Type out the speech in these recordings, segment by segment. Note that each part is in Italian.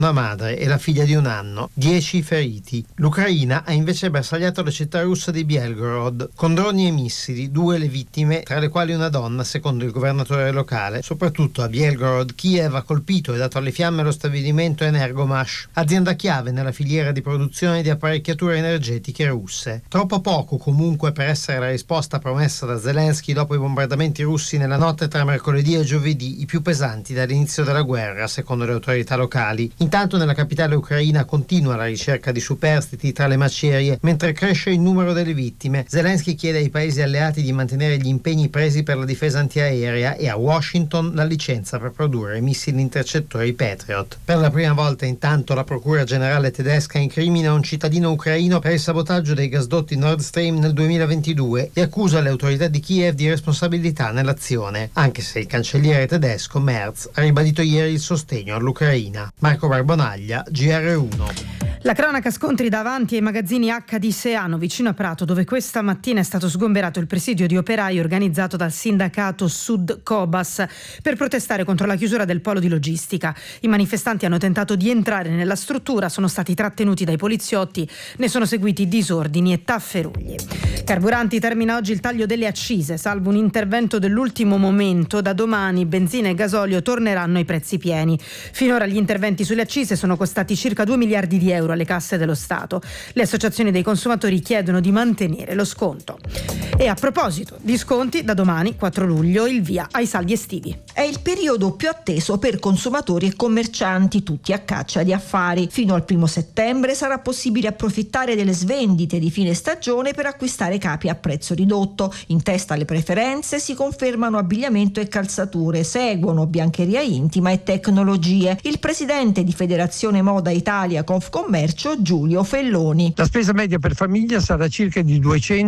una madre e la figlia di 1 anno, 10 feriti. L'Ucraina ha invece bersagliato la città russa di Belgorod con droni e missili, 2 le vittime, tra le quali una donna, secondo il governatore locale. Soprattutto a Belgorod, Kiev ha colpito e dato alle fiamme lo stabilimento Energomash, azienda chiave nella filiera di produzione di apparecchiature energetiche russe. Troppo poco comunque per essere la risposta promessa da Zelensky dopo i bombardamenti russi nella notte tra mercoledì e giovedì, i più pesanti dall'inizio della guerra, secondo le autorità locali. Intanto nella capitale ucraina continua la ricerca di superstiti tra le macerie, mentre cresce il numero delle vittime. Zelensky chiede ai paesi alleati di mantenere gli impegni presi per la difesa antiaerea e a Washington la licenza per produrre missili intercettori Patriot. Per la prima volta intanto la procura generale tedesca incrimina un cittadino ucraino per il sabotaggio dei gasdotti Nord Stream nel 2022 e accusa le autorità di Kiev di responsabilità nell'azione, anche se il cancelliere tedesco Merz ha ribadito ieri il sostegno all'Ucraina. Marco Barbonaglia, GR1. La cronaca scontri davanti ai magazzini H di Seano, vicino a Prato, dove questa mattina è stato sgomberato il presidio di operai organizzato dal sindacato Sud Cobas per protestare contro la chiusura del polo di logistica. I manifestanti hanno tentato di entrare nella struttura, sono stati trattenuti dai poliziotti, ne sono seguiti disordini e tafferugli. Carburanti, termina oggi il taglio delle accise, salvo un intervento dell'ultimo momento. Da domani benzina e gasolio torneranno ai prezzi pieni. Finora gli interventi sulle accise sono costati circa 2 miliardi di euro alle casse dello Stato. Le associazioni dei consumatori chiedono di mantenere lo sconto. E a proposito di sconti, da domani 4 luglio il via ai saldi estivi. È il periodo più atteso per consumatori e commercianti, tutti a caccia di affari. Fino al 1 settembre sarà possibile approfittare delle svendite di fine stagione per acquistare capi a prezzo ridotto. In testa alle preferenze si confermano abbigliamento e calzature, seguono biancheria intima e tecnologie. Il presidente di Federazione Moda Italia Confcommercio, Giulio Felloni. La spesa media per famiglia sarà circa di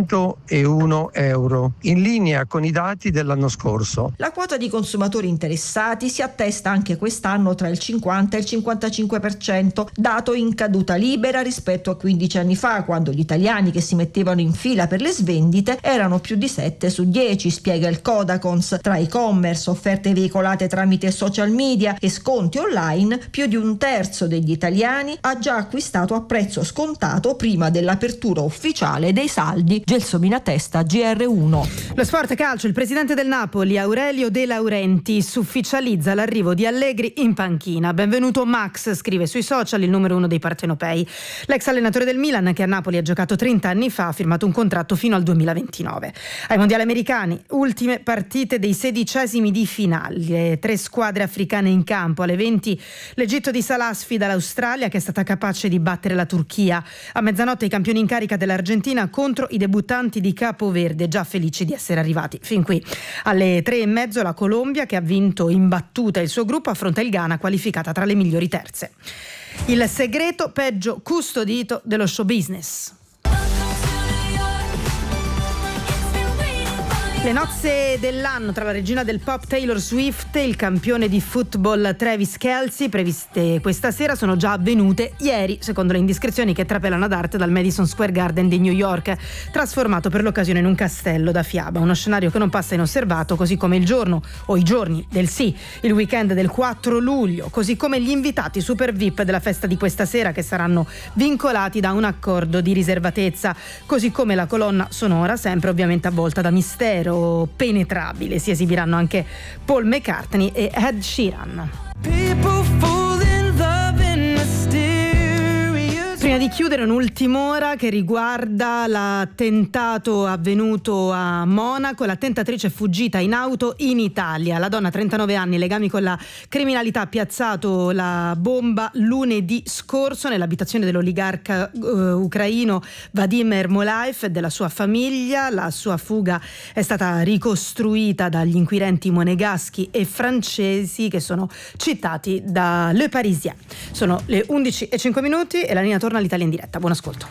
201 euro, in linea con i dati dell'anno scorso. La quota di consumatori interessati si attesta anche quest'anno tra il 50 e il 55%, dato in caduta libera rispetto a 15 anni fa, quando gli italiani che si mettevano in fila per le svendite erano più di 7 su 10, spiega il Codacons. Tra e-commerce, offerte veicolate tramite social media e sconti online, più di 1/3 degli italiani ha già acquistato a prezzo scontato prima dell'apertura ufficiale dei saldi. Gelsomina Testa, GR1. Lo sport calcio, il presidente del Napoli Aurelio De Laurentiis ufficializza l'arrivo di Allegri in panchina. Benvenuto Max, scrive sui social il numero 1 dei partenopei. L'ex allenatore del Milan, che a Napoli ha giocato 30 anni fa, ha firmato un contratto fino al 2029. Ai mondiali americani, ultime partite dei 16esimi di finale, 3 squadre africane in campo. Alle 20 l'Egitto di Salah sfida l'Australia, che è stata capace di battere la Turchia. A mezzanotte i campioni in carica dell'Argentina contro i debuttanti di Capoverde, già felici di essere arrivati fin qui. Alle 3:30 la Colombia, che ha vinto imbattuta il suo gruppo, affronta il Ghana, qualificata tra le migliori terze. Il segreto peggio custodito dello show business. Le nozze dell'anno tra la regina del pop Taylor Swift e il campione di football Travis Kelce, previste questa sera, sono già avvenute ieri, secondo le indiscrezioni che trapelano ad arte dal Madison Square Garden di New York, trasformato per l'occasione in un castello da fiaba, uno scenario che non passa inosservato, così come il giorno o i giorni del sì, il weekend del 4 luglio, così come gli invitati super VIP della festa di questa sera, che saranno vincolati da un accordo di riservatezza, così come la colonna sonora, sempre ovviamente avvolta da mistero penetrabile. Si esibiranno anche Paul McCartney e Ed Sheeran. Prima di chiudere, un'ultima ora che riguarda l'attentato avvenuto a Monaco. L'attentatrice è fuggita in auto in Italia. La donna, 39 anni, legami con la criminalità, ha piazzato la bomba lunedì scorso nell'abitazione dell'oligarca ucraino Vadim Ermolaev e della sua famiglia. La sua fuga è stata ricostruita dagli inquirenti monegaschi e francesi, che sono citati da Le Parisien. Sono le 11:05 e la linea torna all'Italia in diretta. Buon ascolto.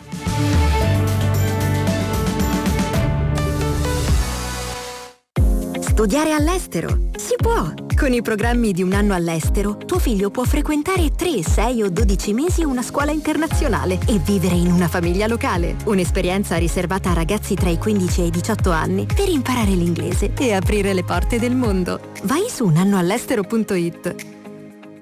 Studiare all'estero? Si può! Con i programmi di un anno all'estero, tuo figlio può frequentare 3, 6 o 12 mesi una scuola internazionale e vivere in una famiglia locale. Un'esperienza riservata a ragazzi tra i 15 e i 18 anni per imparare l'inglese e aprire le porte del mondo. Vai su unannoall'estero.it.